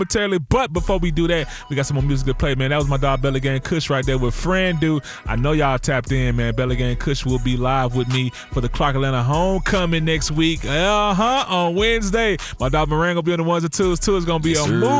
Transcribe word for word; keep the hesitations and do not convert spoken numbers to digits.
momentarily. But before we do that, we got some more music to play, man. That was my dog Belly Gang Kush right there with Friend Do. I know y'all tapped in, man. Belly Gang Kush will be live with me for the Clark Atlanta Homecoming next week. Uh-huh, on Wednesday. My dog Moran gonna be on the ones and twos. Two is gonna be Yes, a movie.